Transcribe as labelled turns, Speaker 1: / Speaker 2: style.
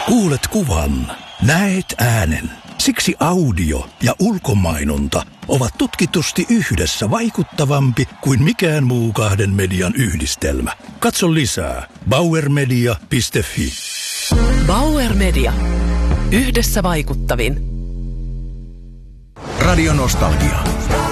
Speaker 1: Kuulet kuvan, näet äänen. Siksi audio ja ulkomainonta ovat tutkitusti yhdessä vaikuttavampi kuin mikään muu kahden median yhdistelmä. Katso lisää bauermedia.fi.
Speaker 2: Bauer Media. Yhdessä vaikuttavin.
Speaker 3: Radio Nostalgia.